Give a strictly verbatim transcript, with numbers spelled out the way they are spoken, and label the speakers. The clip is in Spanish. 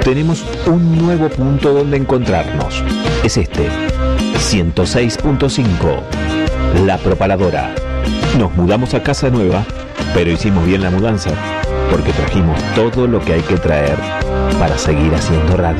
Speaker 1: tenemos un nuevo punto donde encontrarnos. Es este, ciento seis punto cinco, La Propaladora. Nos mudamos a casa nueva, pero hicimos bien la mudanza, porque trajimos todo lo que hay que traer para seguir haciendo radio.